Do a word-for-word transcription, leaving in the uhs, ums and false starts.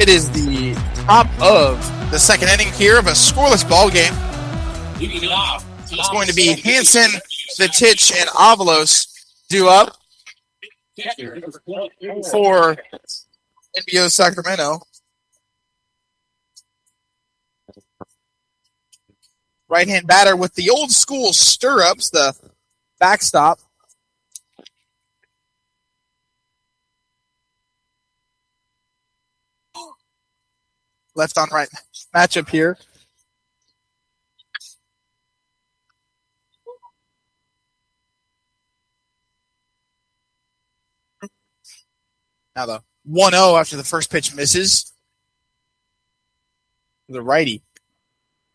It is the top of the second inning here of a scoreless ball game. It's going to be Hansen, Vitich, and Avalos due up for N B O Sacramento. Right-hand batter with the old school stirrups, the backstop. Left on right matchup here. Now the one oh after the first pitch misses. The righty.